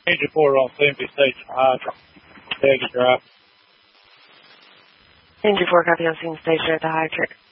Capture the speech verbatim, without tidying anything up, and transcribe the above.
Engine four on C M P station, hydrant. Peggy Drive. Engine four, copy on scene station at the hydrant.